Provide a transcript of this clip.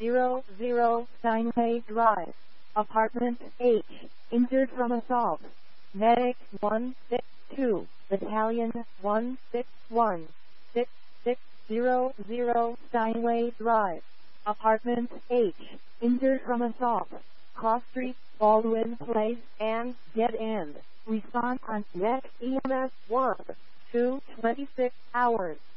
Steinway Drive, Apartment H, injured from assault. Medic 162, Battalion 161, 6600 Steinway Drive, Apartment H, injured from assault. Cross Street, Baldwin Place, and Dead End. Response on next EMS 1 to 26 hours.